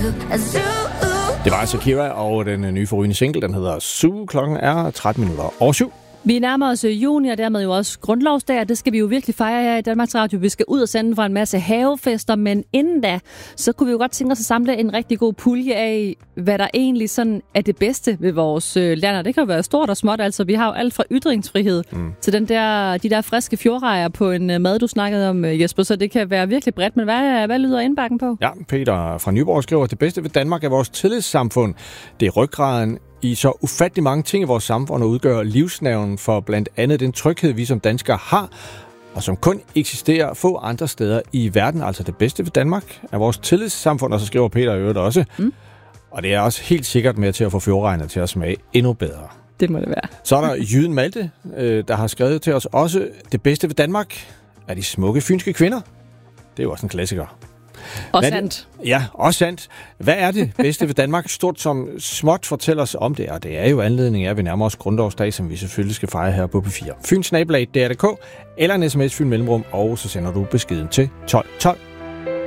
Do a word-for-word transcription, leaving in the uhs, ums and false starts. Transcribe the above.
Det var Shakira og den nye forrygende single, den hedder Zoo. Klokken er tretten minutter over syv. Vi nærmer os juni, og dermed jo også grundlovsdag, og det skal vi jo virkelig fejre her i Danmarks Radio. Vi skal ud og sende fra en masse havefester, men inden da, så kunne vi jo godt tænke os at samle en rigtig god pulje af, hvad der egentlig sådan er det bedste ved vores land. Og det kan jo være stort og småt, altså vi har jo alt fra ytringsfrihed mm. til den der, de der friske fjordrejer på en mad, du snakkede om, Jesper, så det kan være virkelig bredt. Men hvad, hvad lyder indbakken på? Ja, Peter fra Nyborg skriver, at det bedste ved Danmark er vores tillidssamfund. Det er ryggraden i så ufattelig mange ting i vores samfund og udgør livsnerven for blandt andet den tryghed, vi som danskere har, og som kun eksisterer få andre steder i verden. Altså det bedste ved Danmark er vores tillidssamfund, og så skriver Peter i øvrigt også. Mm. Og det er også helt sikkert med til at få fjordregner til at smage endnu bedre. Det må det være. Så er der Jyden Malte, der har skrevet til os også, det bedste ved Danmark er de smukke fynske kvinder. Det er jo også en klassiker. Og sandt. Ja, også sandt. Hvad er det bedste ved Danmark? Stort som småt, fortæl os om det, og det er jo anledning af, at vi nærmer os grundlovsdag, som vi selvfølgelig skal fejre her på P fire. Fyns snabel-a punktum d r punktum d k eller en sms Fyn Mellemrum, og så sender du beskeden til tolv tolv.